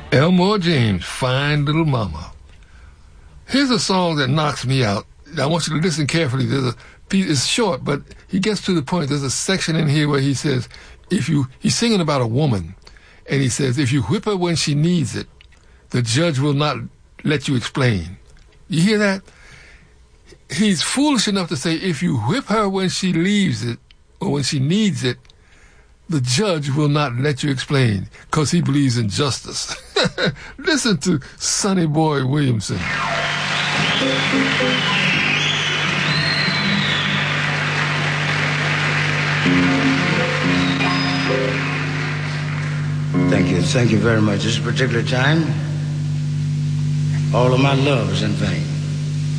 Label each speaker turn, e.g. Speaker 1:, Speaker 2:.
Speaker 1: Elmore James, Fine Little Mama. Here's a song that knocks me out. I want you to listen carefully. It's short, but he gets to the point. There's a section in here where he says, he's singing about a woman, and he says, if you whip her when she needs it, the judge will not let you explain. You hear that? He's foolish enough to say, if you whip her when she leaves it, or when she needs it, the judge will not let you explain, because he believes in justice. Listen to Sonny Boy Williamson.
Speaker 2: Thank you. Thank you very much. This particular time, all of my love is in vain.